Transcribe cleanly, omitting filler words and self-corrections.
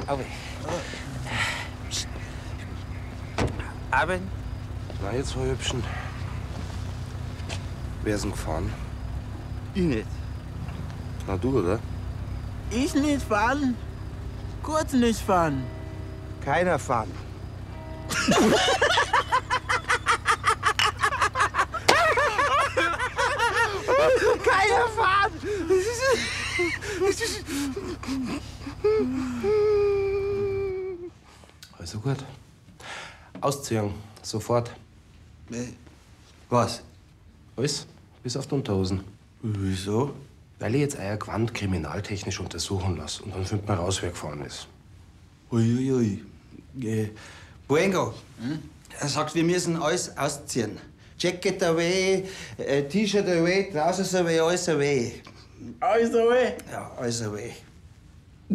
Auwe. Abend. Na, jetzt, Frau Hübschen. Wer ist denn gefahren? Ich nicht. Na, du, oder? Ich nicht fahren. Kurz nicht fahren. Keiner fahren. Keiner fahren! Also gut. Ausziehen. Sofort. Was? Alles. Bis auf die Unterhosen. Wieso? Weil ich jetzt euer Gewand kriminaltechnisch untersuchen lasse. Und dann findet man raus, wer gefahren ist. Uiuiui. Buengo, er sagt, wir müssen alles ausziehen. Jacket away, T-Shirt away, Trousers away, alles away. Also, Ja, alles away.